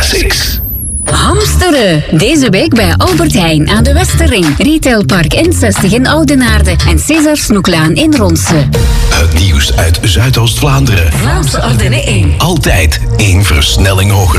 Classics. Hamsteren. Deze week bij Albert Heijn aan de Westerring. Retailpark N60 in Oudenaarde en César Snoeklaan in Ronse. Het nieuws uit Zuidoost-Vlaanderen. Vlaamse Ardennen 1. Altijd 1 versnelling hoger.